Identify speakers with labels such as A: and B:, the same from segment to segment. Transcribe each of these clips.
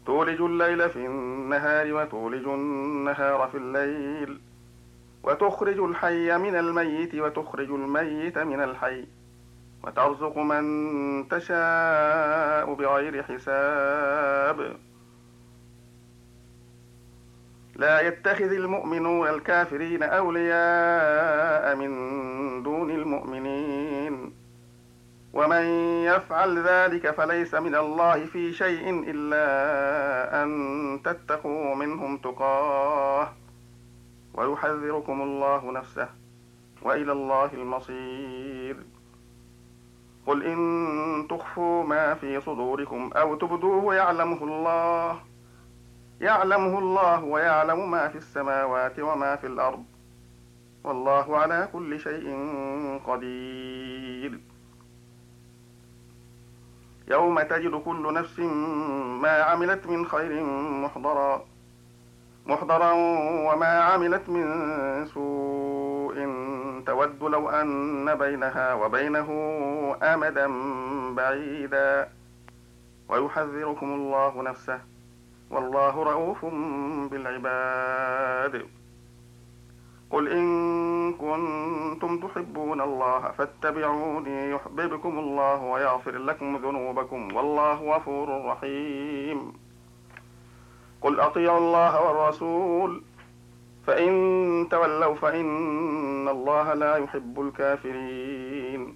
A: تولج الليل في النهار وتولج النهار في الليل، وتخرج الحي من الميت وتخرج الميت من الحي، وترزق من تشاء بغير حساب. لا يتخذ المؤمنون الكافرين أولياء من دون المؤمنين، ومن يفعل ذلك فليس من الله في شيء إلا أن تتقوا منهم تقاه، ويحذركم الله نفسه، وإلى الله المصير. قل إن تخفوا ما في صدوركم أو تبدوه يعلمه الله ويعلم ما في السماوات وما في الأرض، والله على كل شيء قدير. يوم تجد كل نفس ما عملت من خير محضرا وما عملت من سوء تود لو أن بينها وبينه أمدا بعيدا، ويحذركم الله نفسه، والله رءوف بالعباد. قل إن كنتم تحبون الله فاتبعوني يحببكم الله ويغفر لكم ذنوبكم، والله غفور رحيم. قل أطيعوا الله والرسول، فإن تولوا فإن الله لا يحب الكافرين.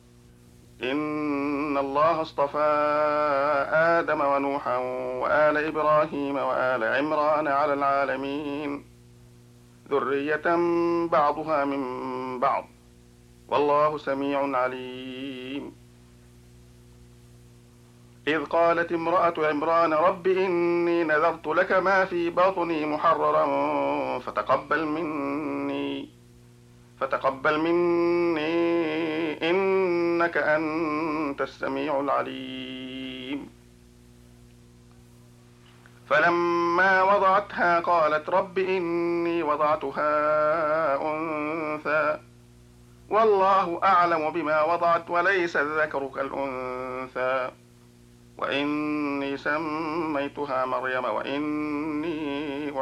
A: إن الله اصطفى آدم ونوحا وآل إبراهيم وآل عمران على العالمين، ذرية بعضها من بعض، والله سميع عليم. إذ قالت امرأة عمران رب إني نذرت لك ما في بطني محررا فتقبل مني إنك أنت السميع العليم. فلما وضعتها قالت رب إني وضعتها أنثى والله أعلم بما وضعت وليس الذكر كالأنثى، وإني سميتها مريم وإني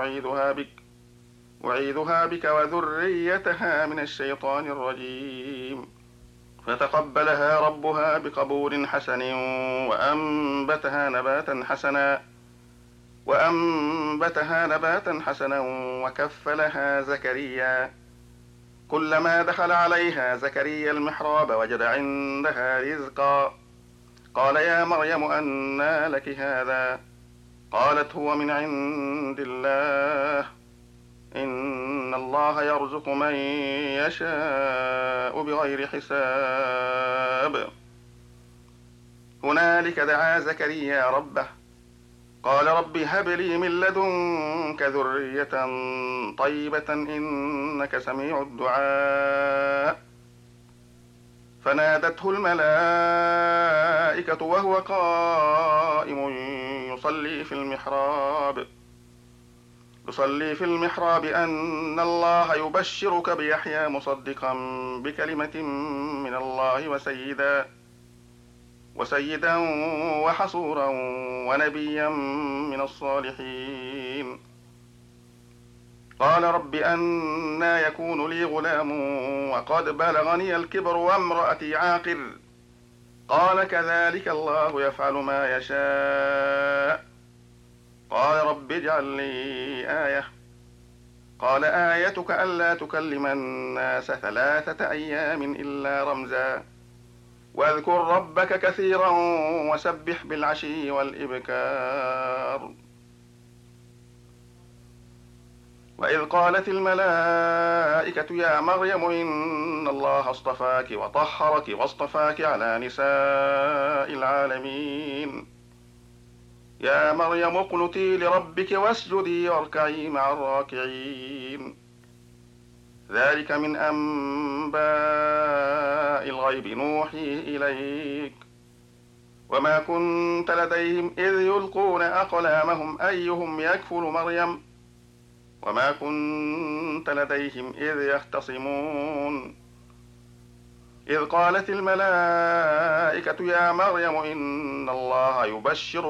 A: أعيذها بك وذريتها من الشيطان الرجيم. فتقبلها ربها بقبول حسن وأنبتها نباتا حسنا وكفلها زكريا. كلما دخل عليها زكريا المحراب وجد عندها رزقا، قال يا مريم أنى لك هذا؟ قالت هو من عند الله، إن الله يرزق من يشاء بغير حساب. هنالك دعا زكريا ربه قال رب هب لي من لدنك ذرية طيبة إنك سميع الدعاء. فنادته الملائكة وهو قائم يصلي في المحراب أن الله يبشرك بيحيى مصدقا بكلمة من الله وسيدا وحصورا ونبيا من الصالحين. قال رب أنى يكون لي غلام وقد بلغني الكبر وامرأتي عاقر؟ قال كذلك الله يفعل ما يشاء. قال رب اجعل لي آية. قال آيتك ألا تكلم الناس 3 أيام إلا رمزا، واذكر ربك كثيرا وسبح بالعشي والإبكار. وإذ قالت الملائكة يا مريم إن الله اصطفاك وطهرك واصطفاك على نساء العالمين. يا مريم اقنتي لربك واسجدي واركعي مع الراكعين. ذلك من أنباء الغيب نوحيه إليك، وما كنت لديهم إذ يلقون أقلامهم أيهم يكفل مريم، وما كنت لديهم إذ يختصمون. إذ قالت الملائكة يا مريم إن الله يبشرك